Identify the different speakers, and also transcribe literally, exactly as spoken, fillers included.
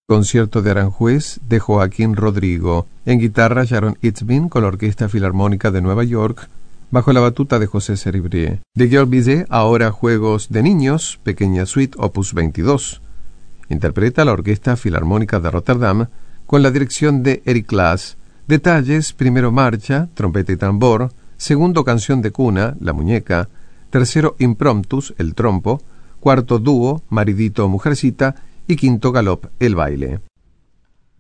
Speaker 1: Concierto de Aranjuez de Joaquín Rodrigo. En guitarra, Sharon Itzmin con la Orquesta Filarmónica de Nueva York, bajo la batuta de José Seribrié. De Georg Bizet, ahora Juegos de Niños, pequeña suite, opus veintidós. Interpreta la Orquesta Filarmónica de Rotterdam, con la dirección de Eric Claes. Detalles: primero marcha, trompeta y tambor; segundo canción de cuna, La Muñeca; tercero impromptus, El Trompo; cuarto dúo, Maridito Mujercita; y quinto galop, El Baile.